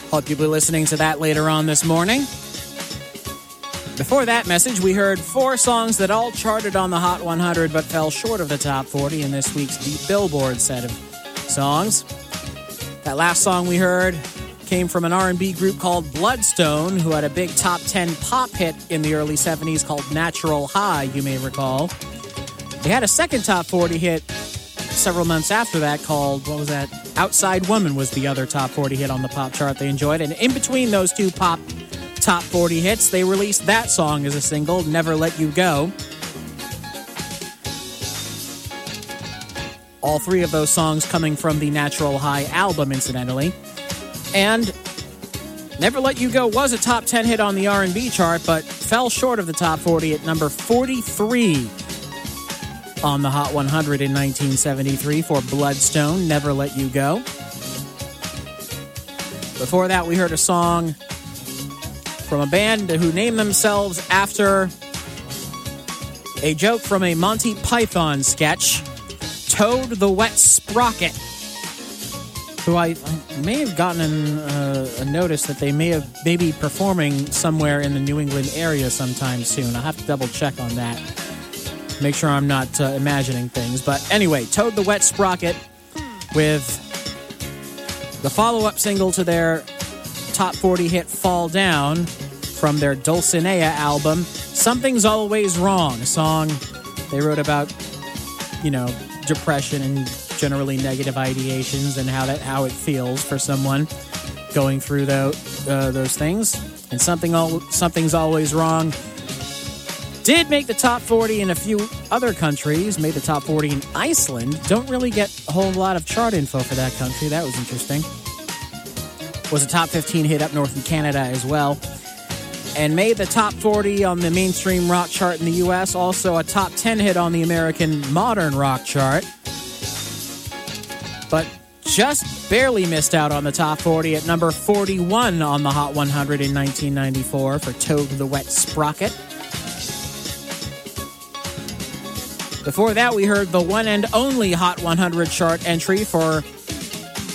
Hope you'll be listening to that later on this morning. Before that message, we heard 4 songs that all charted on the Hot 100 but fell short of the top 40 in this week's Beat Billboard set of songs. That last song we heard came from an R&B group called Bloodstone, who had a big top 10 pop hit in the early 70s called Natural High, you may recall. They had a second top 40 hit several months after that called, what was that? Outside Woman was the other top 40 hit on the pop chart they enjoyed. And in between those two top 40 hits, they released that song as a single, Never Let You Go. All 3 of those songs coming from the Natural High album, incidentally. And Never Let You Go was a top 10 hit on the R&B chart, but fell short of the top 40 at number 43 on the Hot 100 in 1973 for Bloodstone, Never Let You Go. Before that, we heard a song from a band who named themselves after a joke from a Monty Python sketch, Toad the Wet Sprocket, who I may have gotten a notice that they may be performing somewhere in the New England area sometime soon. I'll have to double check on that. Make sure I'm not imagining things. But anyway, Toad the Wet Sprocket with the follow-up single to their top 40 hit Fall Down from their Dulcinea album, Something's Always Wrong, a song they wrote about, depression and generally negative ideations and how it feels for someone going through those things. And Something's Always Wrong did make the top 40 in a few other countries, made the top 40 in Iceland. Don't really get a whole lot of chart info for that country. That was interesting. Was a top 15 hit up north in Canada as well. And made the top 40 on the mainstream rock chart in the U.S., also a top 10 hit on the American modern rock chart. But just barely missed out on the top 40 at number 41 on the Hot 100 in 1994 for Toad the Wet Sprocket. Before that, we heard the one and only Hot 100 chart entry for